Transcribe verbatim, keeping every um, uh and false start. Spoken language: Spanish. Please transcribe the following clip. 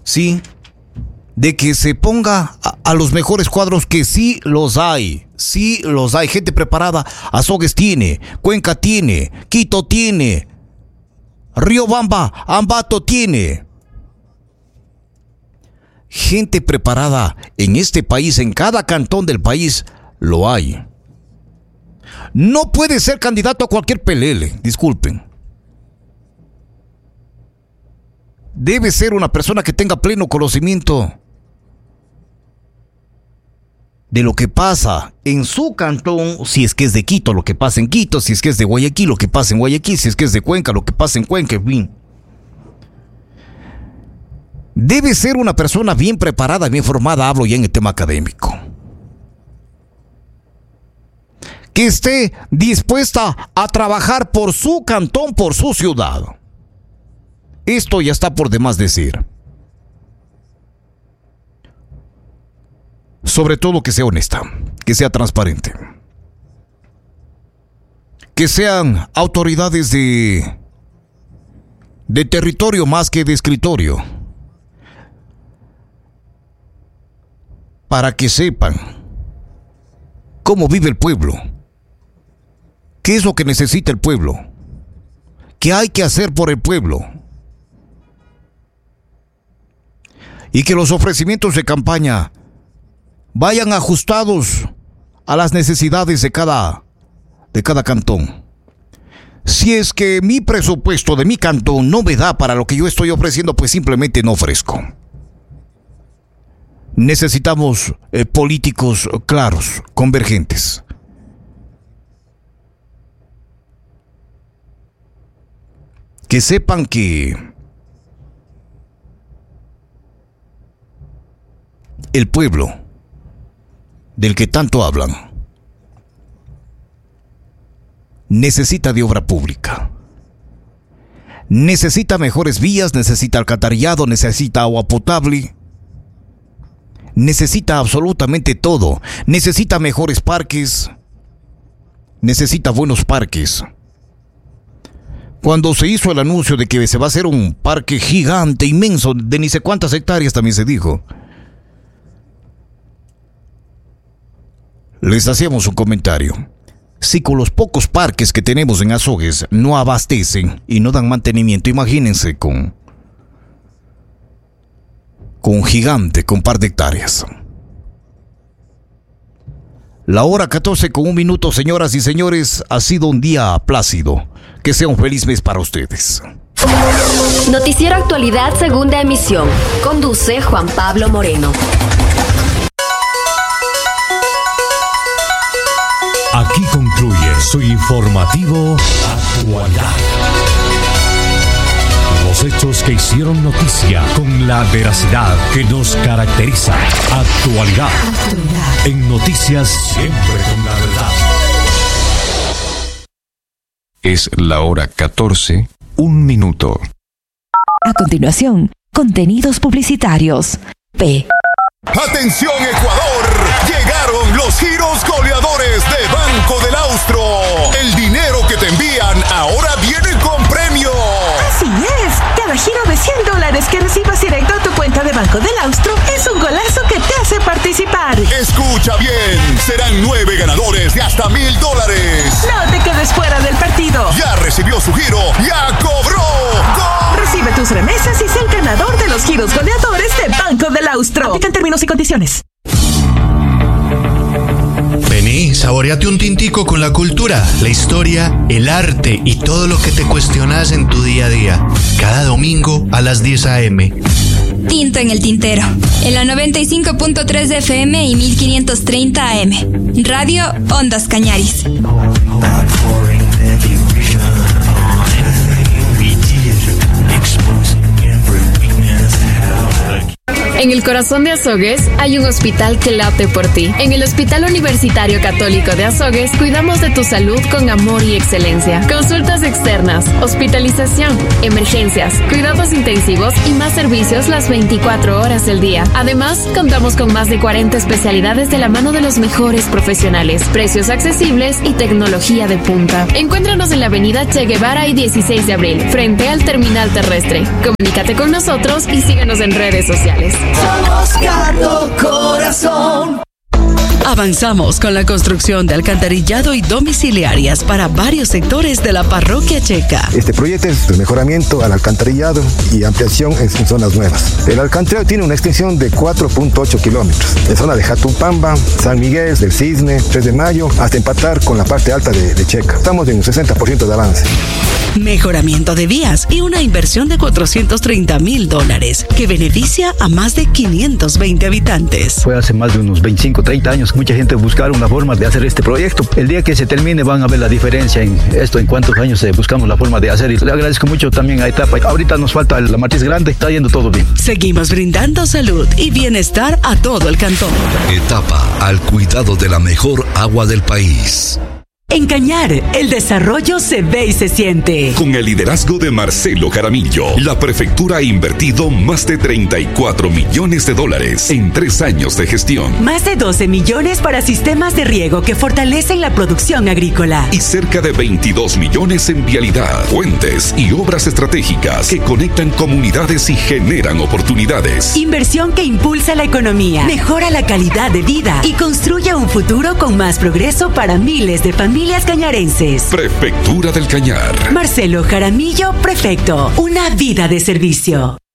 ¿sí? De que se ponga a, a los mejores cuadros, que sí los hay, sí los hay, gente preparada. Azogues tiene, Cuenca tiene, Quito tiene, Riobamba, Ambato tiene. Gente preparada en este país, en cada cantón del país lo hay. No puede ser candidato a cualquier pelele, disculpen. Debe ser una persona que tenga pleno conocimiento de lo que pasa en su cantón, si es que es de Quito, lo que pasa en Quito, si es que es de Guayaquil, lo que pasa en Guayaquil, si es que es de Cuenca, lo que pasa en Cuenca, en fin. Debe ser una persona bien preparada, bien formada, hablo ya en el tema académico, que esté dispuesta a trabajar por su cantón, por su ciudad. Esto ya está por demás decir. Sobre todo que sea honesta, que sea transparente, que sean autoridades de, de territorio más que de escritorio, para que sepan cómo vive el pueblo, qué es lo que necesita el pueblo, qué hay que hacer por el pueblo, y que los ofrecimientos de campaña vayan ajustados a las necesidades de cada, de cada cantón. Si es que mi presupuesto de mi cantón no me da para lo que yo estoy ofreciendo, pues simplemente no ofrezco. Necesitamos eh, políticos claros, convergentes. Que sepan que el pueblo del que tanto hablan necesita de obra pública, necesita mejores vías, necesita alcantarillado, necesita agua potable, necesita absolutamente todo, necesita mejores parques, necesita buenos parques. Cuando se hizo el anuncio de que se va a hacer un parque gigante, inmenso, de ni sé cuántas hectáreas, también se dijo, les hacíamos un comentario. Si con los pocos parques que tenemos en Azogues no abastecen y no dan mantenimiento, imagínense con, con un gigante con un par de hectáreas. La hora catorce con un minuto, señoras y señores, ha sido un día plácido. Que sea un feliz mes para ustedes. Noticiero Actualidad, segunda emisión. Conduce Juan Pablo Moreno. Aquí concluye su informativo Actualidad. Los hechos que hicieron noticia con la veracidad que nos caracteriza. Actualidad. Actualidad. En noticias siempre con la verdad. Es la hora catorce, un minuto. A continuación, contenidos publicitarios. P. ¡Atención, Ecuador! Llegaron los giros goleadores de Banco del Austro. El dinero que te envían ahora viene con premio. Así es. Cada giro de cien dólares que recibas directo a tu cuenta de Banco del Austro es un golazo que te hace participar. Escucha bien. Serán nueve ganadores de hasta mil dólares. No te quedes fuera del partido. Ya recibió su giro. ¡Ya cobró! ¡Gol! Recibe tus remesas y sé el ganador de los giros goleadores de Banco del Austro. Aplican términos y condiciones. Vení, saboreate un tintico con la cultura, la historia, el arte y todo lo que te cuestionas en tu día a día. Cada domingo a las diez a eme. Tinto en el tintero, en la noventa y cinco punto tres de F M y mil quinientos treinta A M. Radio Ondas Cañaris. En el corazón de Azogues hay un hospital que late por ti. En el Hospital Universitario Católico de Azogues cuidamos de tu salud con amor y excelencia. Consultas externas, hospitalización, emergencias, cuidados intensivos y más servicios las veinticuatro horas del día. Además, contamos con más de cuarenta especialidades de la mano de los mejores profesionales, precios accesibles y tecnología de punta. Encuéntranos en la avenida Che Guevara y dieciséis de abril, frente al terminal terrestre. Comunícate con nosotros y síguenos en redes sociales. Somos Cardo Corazón. Avanzamos con la construcción de alcantarillado y domiciliarias para varios sectores de la parroquia checa. Este proyecto es de mejoramiento al alcantarillado y ampliación en zonas nuevas. El alcantarillado tiene una extensión de cuatro punto ocho kilómetros, en zona de Jatupamba, San Miguel, del Cisne, tres de mayo, hasta empatar con la parte alta de, de Checa. Estamos en un sesenta por ciento de avance. Mejoramiento de vías y una inversión de cuatrocientos treinta mil dólares que beneficia a más de quinientos veinte habitantes. Fue hace más de unos veinticinco, treinta años mucha gente buscaron una forma de hacer este proyecto. El día que se termine van a ver la diferencia en esto, en cuántos años eh, buscamos la forma de hacer. Y le agradezco mucho también a Etapa. Ahorita nos falta la matriz grande, está yendo todo bien. Seguimos brindando salud y bienestar a todo el cantón. Etapa al cuidado de la mejor agua del país. En Cañar, el desarrollo se ve y se siente. Con el liderazgo de Marcelo Jaramillo, la prefectura ha invertido más de treinta y cuatro millones de dólares en tres años de gestión. Más de doce millones para sistemas de riego que fortalecen la producción agrícola. Y cerca de veintidós millones en vialidad, puentes y obras estratégicas que conectan comunidades y generan oportunidades. Inversión que impulsa la economía, mejora la calidad de vida y construye un futuro con más progreso para miles de familias. Familias cañarenses. Prefectura del Cañar. Marcelo Jaramillo, prefecto. Una vida de servicio.